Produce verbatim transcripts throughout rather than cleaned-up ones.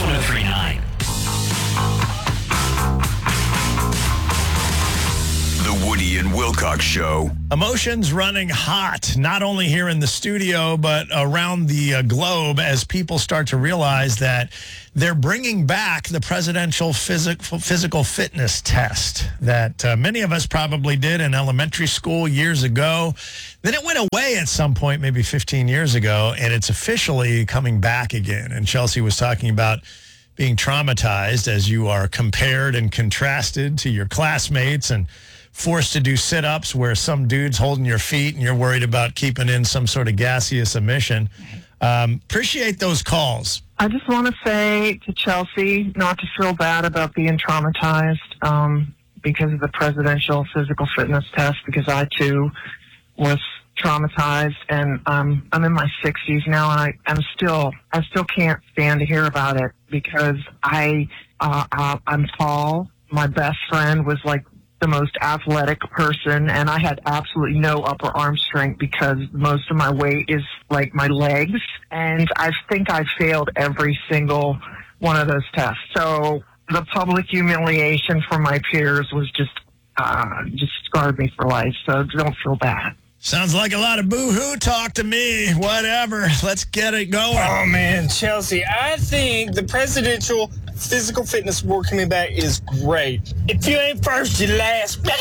one oh three point nine. The Woody and Wilcox Show. Emotions running hot, not only here in the studio, but around the uh, globe as people start to realize that they're bringing back the presidential physical, physical fitness test that uh, many of us probably did in elementary school years ago. Then it went away at some point, maybe fifteen years ago, and it's officially coming back again. And Chelsea was talking about being traumatized as you are compared and contrasted to your classmates and forced to do sit-ups where some dude's holding your feet and you're worried about keeping in some sort of gaseous emission. Um, appreciate those calls. I just want to say to Chelsea not to feel bad about being traumatized um, because of the presidential physical fitness test, because I, too, was traumatized, and um, I'm in my sixties now, and I, I'm still, I still can't stand to hear about it because I, uh, uh, I'm tall. My best friend was like the most athletic person, and I had absolutely no upper arm strength because most of my weight is like my legs, and I think I failed every single one of those tests. So the public humiliation from my peers was just uh, just scarred me for life. So don't feel bad. Sounds like a lot of boo-hoo talk to me. Whatever. Let's get it going. Oh, man, Chelsea, I think the presidential physical fitness award coming back is great. If you ain't first, you last. Woo!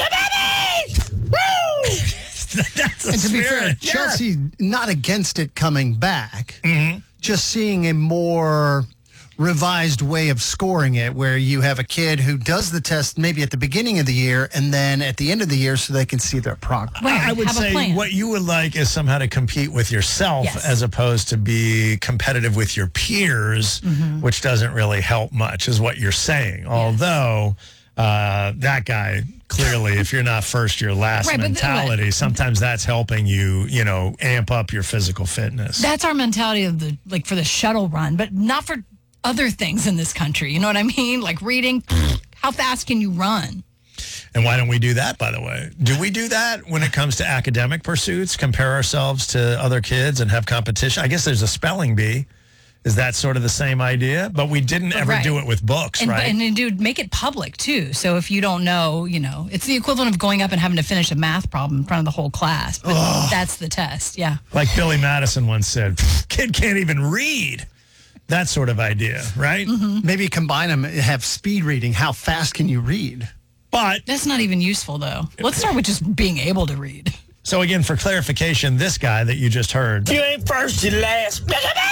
That's and to be fair, spirit. Chelsea's not against it coming back. Mm-hmm. Just seeing a more revised way of scoring it, where you have a kid who does the test maybe at the beginning of the year and then at the end of the year so they can see their progress. Right, I would have a say plan. what you would like is somehow to compete with yourself Yes. as opposed to be competitive with your peers, Mm-hmm. which doesn't really help much, is what you're saying. Although uh, that guy, clearly, if you're not first, you're last Right, but th- mentality, sometimes that's helping you, you know, amp up your physical fitness. That's our mentality of the, like, for the shuttle run, but not for other things in this country. You know what I mean? Like reading, how fast can you run? And why don't we do that, by the way? Do we do that when it comes to academic pursuits, compare ourselves to other kids and have competition? I guess there's a spelling bee. Is that sort of the same idea? But we didn't ever Right. do it with books, And, right? and, and dude, make it public too. So if you don't know, you know, it's the equivalent of going up and having to finish a math problem in front of the whole class. But that's the test. Yeah. Like Billy Madison once said, kid can't even read. That sort of idea, right? Mm-hmm. Maybe combine them, have speed reading. How fast can you read? But, That's not even useful though. Let's start with just being able to read. so again, for clarification, this guy that you just heard, If you ain't first, you last.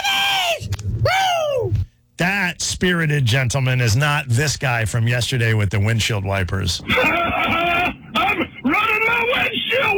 Woo! that spirited gentleman is not this guy from yesterday with the windshield wipers. I'm running my windshield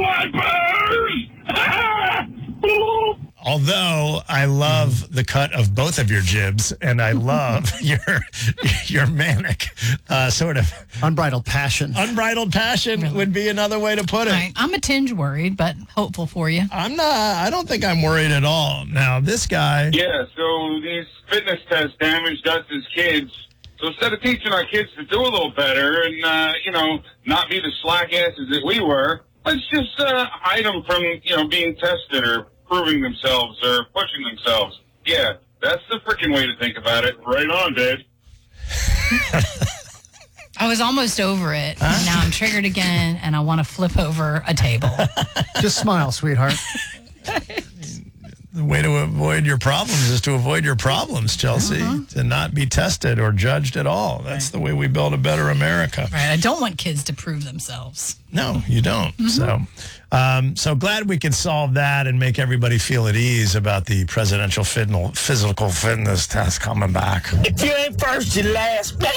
wipers! Although I love the cut of both of your jibs, and I love your your manic uh, sort of Unbridled passion. unbridled passion Really? would be another way to put it. All right. I'm a tinge worried, but hopeful for you. I'm not. I don't think I'm worried at all. Now this guy, Yeah, so these fitness tests damaged us as kids. So instead of teaching our kids to do a little better and, uh, you know, not be the slack asses that we were, let's just uh, hide them from, you know, being tested or proving themselves or pushing themselves. Yeah, that's the freaking way to think about it. Right on, dude. I was almost over it. Now I'm triggered again, and I want to flip over a table. Just smile, sweetheart. the way to avoid your problems is to avoid your problems, Chelsea, Uh-huh. to not be tested or judged at all. That's the way we build a better America. Right. I don't want kids to prove themselves. No, you don't. So, um, so glad we can solve that and make everybody feel at ease about the presidential fitness, physical fitness test coming back. If you ain't first, you last. The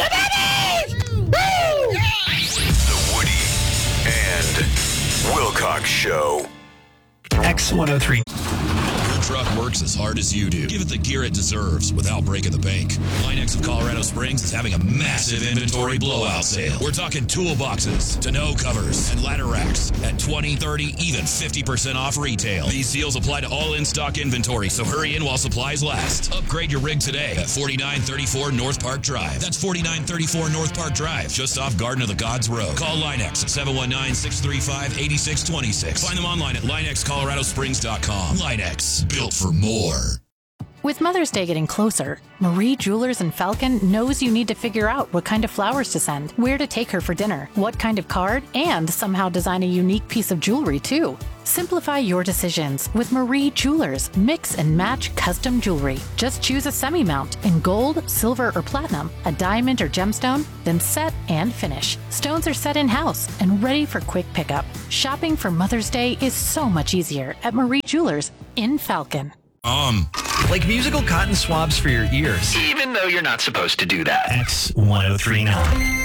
Woody and Wilcox Show. X one oh three. Your truck works as hard as you do. Give it the gear it deserves without breaking the bank. Linex of Colorado Springs is having a massive inventory blowout sale. We're talking toolboxes, tonneau covers, and ladder racks at twenty, thirty, even fifty percent off retail. These deals apply to all in-stock inventory, so hurry in while supplies last. Upgrade your rig today at forty-nine thirty-four North Park Drive. That's forty-nine thirty-four North Park Drive, just off Garden of the Gods Road. Call Linex at seven one nine, six three five, eight six two six. Find them online at Linex Colorado Springs dot com. Linex, built for more. With Mother's Day getting closer, Marie Jewelers in Falcon knows you need to figure out what kind of flowers to send, where to take her for dinner, what kind of card, and somehow design a unique piece of jewelry too. Simplify your decisions with Marie Jewelers Mix and Match Custom Jewelry. Just choose a semi-mount in gold, silver, or platinum, a diamond or gemstone, then set and finish. Stones are set in-house and ready for quick pickup. Shopping for Mother's Day is so much easier at Marie Jewelers in Falcon. Um, Like musical cotton swabs for your ears. Even though you're not supposed to do that. X ten thirty-nine.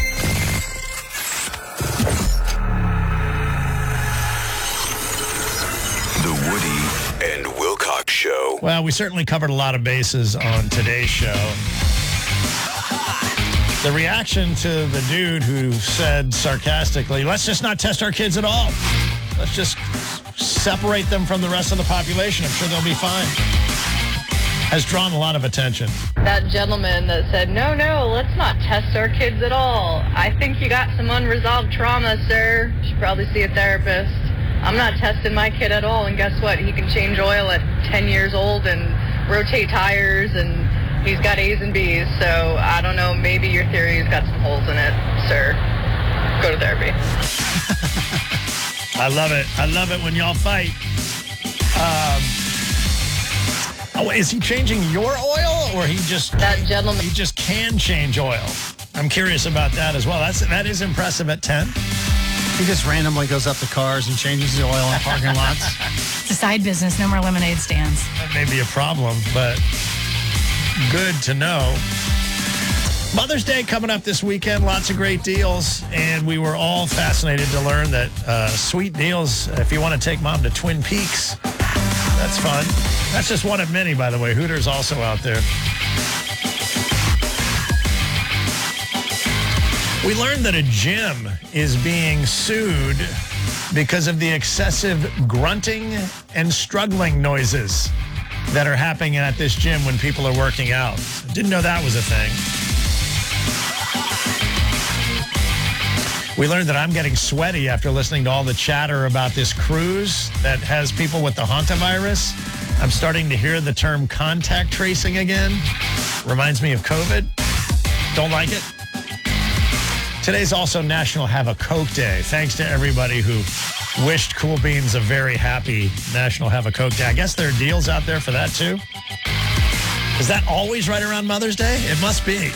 The Woody and Wilcox Show. Well, we certainly covered a lot of bases on today's show. The reaction to the dude who said sarcastically, let's just not test our kids at all. Let's just separate them from the rest of the population. I'm sure they'll be fine. Has drawn a lot of attention. That gentleman that said, no, no, let's not test our kids at all. I think you got some unresolved trauma, sir. You should probably see a therapist. I'm not testing my kid at all, and guess what? He can change oil at ten years old and rotate tires, and he's got A's and B's, so I don't know, maybe your theory's got some holes in it, sir. Go to therapy. I love it. I love it when y'all fight. Um, oh, is he changing your oil, or he just that gentleman? He just can change oil. I'm curious about that as well. That's that is impressive at ten. He just randomly goes up to cars and changes the oil in parking lots. It's a side business. No more lemonade stands. That may be a problem, but good to know. Mother's Day coming up this weekend. Lots of great deals, and we were all fascinated to learn that uh, sweet deals if you want to take mom to Twin Peaks. That's fun. That's just one of many, by the way. Hooters also out there. We learned that a gym is being sued because of the excessive grunting and struggling noises that are happening at this gym when people are working out. Didn't know that was a thing. We learned that I'm getting sweaty after listening to all the chatter about this cruise that has people with the hantavirus. I'm starting to hear the term contact tracing again. Reminds me of COVID. Don't like it. Today's also National Have a Coke Day. Thanks to everybody who wished Cool Beans a very happy National Have a Coke Day. I guess there are deals out there for that too. Is that always right around Mother's Day? It must be.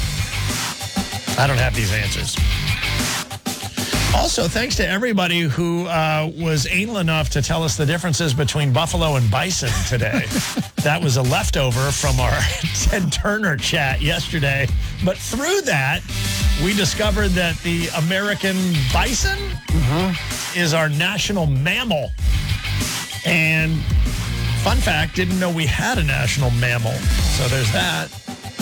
I don't have these answers. Also, thanks to everybody who uh, was anal enough to tell us the differences between buffalo and bison today. That was a leftover from our Ted Turner chat yesterday. But through that, we discovered that the American bison mm-hmm. is our national mammal. And fun fact, didn't know we had a national mammal. So there's that.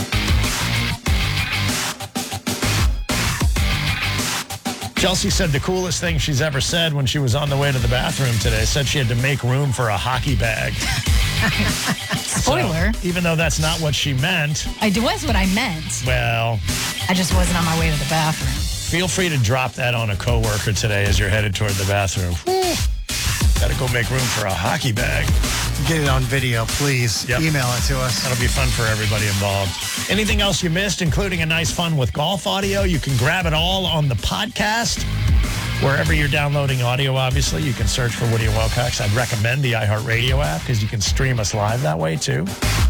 Chelsea said the coolest thing she's ever said when she was on the way to the bathroom today. Said she had to make room for a hockey bag. Spoiler. So, even though that's not what she meant. It was what I meant. Well. I just wasn't on my way to the bathroom. Feel free to drop that on a coworker today as you're headed toward the bathroom. Got to go make room for a hockey bag. Get it on video, please. Yep. Email it to us. That'll be fun for everybody involved. Anything else you missed, including a nice fun with golf audio, you can grab it all on the podcast. Wherever you're downloading audio, obviously, you can search for Woody and Wilcox. I'd recommend the iHeartRadio app because you can stream us live that way, too.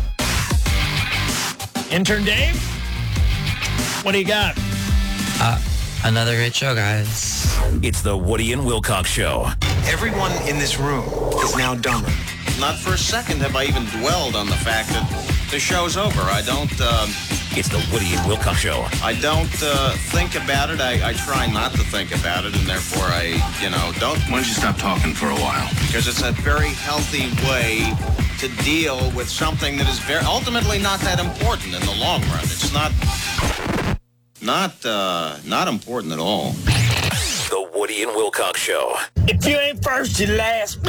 Intern Dave, what do you got? Uh, another great show, guys. It's the Woody and Wilcox Show. Everyone in this room is now dumber. Not for a second have I even dwelled on the fact that the show's over. I don't... Uh, it's the Woody and Wilcox Show. I don't uh, think about it. I, I try not to think about it, and therefore I, you know, don't... Why don't you stop talking for a while? Because it's a very healthy way to deal with something that is very ultimately not that important in the long run. It's not... Not, uh, not important at all. The Woody and Wilcox Show. If you ain't first, you last.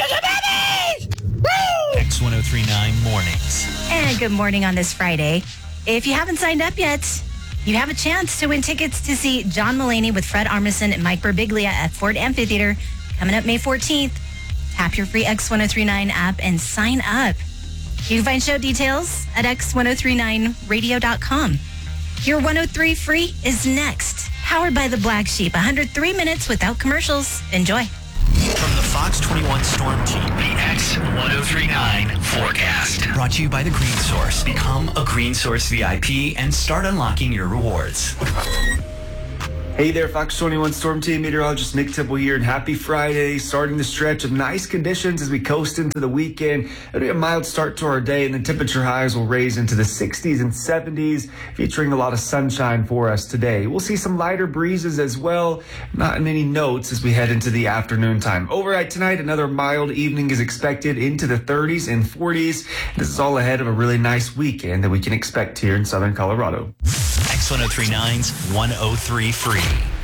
X ten thirty-nine mornings. And good morning on this Friday. If you haven't signed up yet, you have a chance to win tickets to see John Mulaney with Fred Armisen and Mike Birbiglia at Ford Amphitheater coming up May fourteenth. Tap your free X ten thirty-nine app and sign up. You can find show details at x ten thirty-nine radio dot com. Your one oh three Free is next. Powered by the Black Sheep. one hundred three minutes without commercials. Enjoy. From the Fox twenty-one Storm Team, the X ten thirty-nine forecast. Brought to you by the Green Source. Become a Green Source V I P and start unlocking your rewards. Hey there, Fox twenty-one Storm Team meteorologist Nick Tipple here, and happy Friday. Starting the stretch of nice conditions as we coast into the weekend. It'll be a mild start to our day, and the temperature highs will raise into the sixties and seventies, featuring a lot of sunshine for us today. We'll see some lighter breezes as well, not many notes as we head into the afternoon time. Overnight tonight, another mild evening is expected into the thirties and forties. This is all ahead of a really nice weekend that we can expect here in southern Colorado. X ten thirty-nine's one oh three Free.